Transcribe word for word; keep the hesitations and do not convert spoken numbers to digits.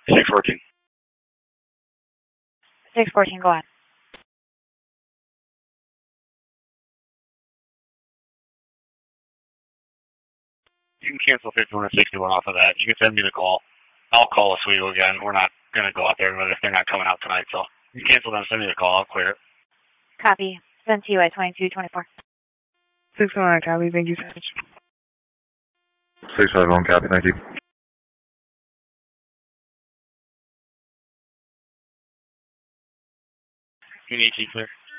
six fourteen. six fourteen, go ahead. You can cancel fifty-one and sixty-one off of that. You can send me the call. I'll call Oswego again. We're not going to go out there if they're not coming out tonight. So you cancel them, send me the call. I'll clear it. Copy. Send to you at twenty-two twenty-four. six one nine, copy. Thank you so much. six five one, copy. Thank you. You need to clear.